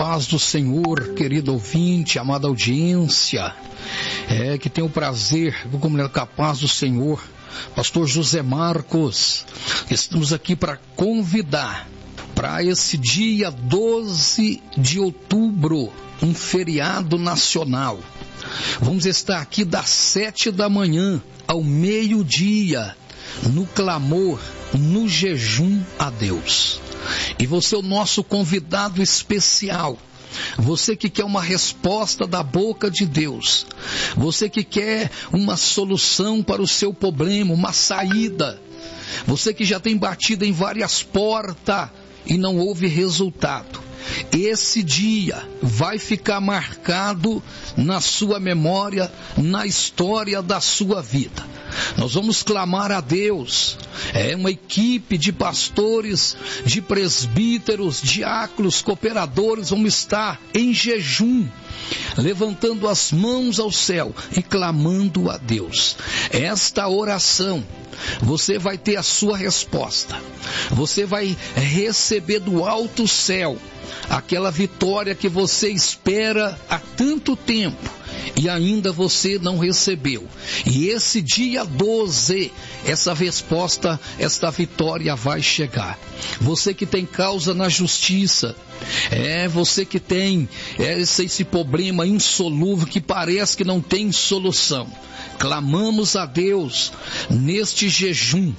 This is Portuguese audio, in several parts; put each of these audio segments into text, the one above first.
paz do Senhor, querido ouvinte, amada audiência, que tem o prazer de comunicar com a paz do Senhor, pastor José Marcos. Estamos aqui para convidar para esse dia 12 de outubro, um feriado nacional. Vamos estar aqui das 7 da manhã ao meio-dia, no clamor, no jejum a Deus. E você é o nosso convidado especial. Você que quer uma resposta da boca de Deus. Você que quer uma solução para o seu problema, uma saída. Você que já tem batido em várias portas e não houve resultado. Esse dia vai ficar marcado na sua memória, na história da sua vida. Nós vamos clamar a Deus. É uma equipe de pastores, de presbíteros, diáconos, cooperadores, vamos estar em jejum, levantando as mãos ao céu e clamando a Deus. Esta oração, você vai ter a sua resposta. Você vai receber do alto céu aquela vitória que você espera há tanto tempo e ainda você não recebeu. E esse dia 12, essa resposta, esta vitória vai chegar. Você que tem causa na justiça, você que tem esse problema insolúvel que parece que não tem solução. Clamamos a Deus neste jejum,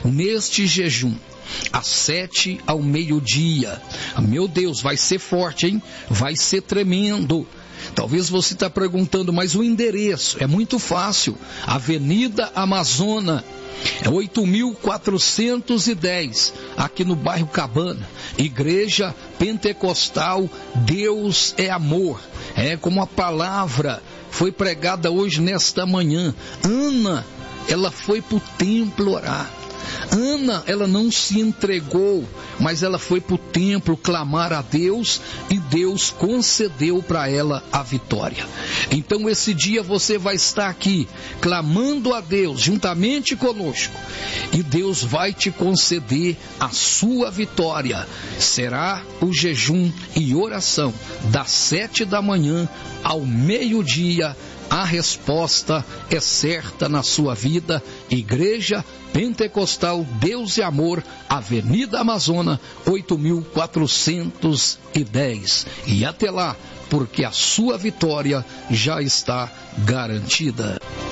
às 7 ao meio-dia. Meu Deus, vai ser forte, hein? Vai ser tremendo. Talvez você está perguntando, mas o endereço é muito fácil. Avenida Amazônia, 8.410, aqui no bairro Cabana. Igreja Pentecostal Deus é Amor. Como a palavra foi pregada hoje nesta manhã. Ana, ela foi para o templo orar. Ana, ela não se entregou, mas ela foi para o templo clamar a Deus e Deus concedeu para ela a vitória. Então esse dia você vai estar aqui clamando a Deus juntamente conosco e Deus vai te conceder a sua vitória. Será o jejum e oração das 7 da manhã ao meio-dia. A resposta é certa na sua vida. Igreja Pentecostal Deus e Amor, Avenida Amazônia, 8.410. E até lá, porque a sua vitória já está garantida.